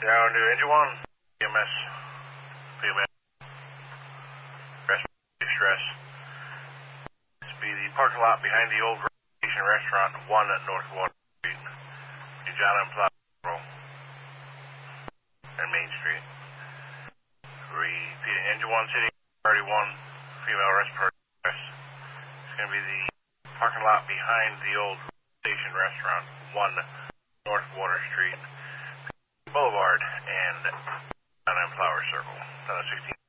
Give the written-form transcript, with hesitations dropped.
Down to engine 1, PMS, PMS, rest, distress. This be the parking lot behind the old station restaurant, 1 at North Water Street, John and Plow, and Main Street. Repeating, engine 1, city, party 1, female respiratory distress. It's going to be the parking lot behind the old station restaurant, 1 North Water Street, Boulevard, and John and Flower Circle, 16.